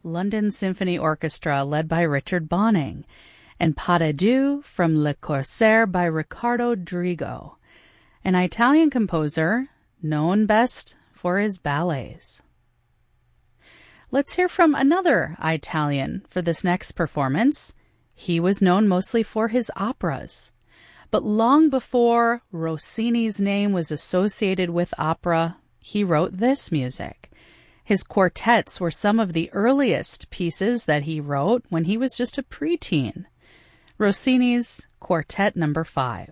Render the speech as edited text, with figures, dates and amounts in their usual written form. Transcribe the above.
London Symphony Orchestra led by Richard Bonning, and Pas de Deux from Le Corsaire by Riccardo Drigo, an Italian composer known best for his ballets. Let's hear from another Italian for this next performance. He was known mostly for his operas. But long before Rossini's name was associated with opera, he wrote this music. His quartets were some of the earliest pieces that he wrote when he was just a preteen. Rossini's Quartet No. 5.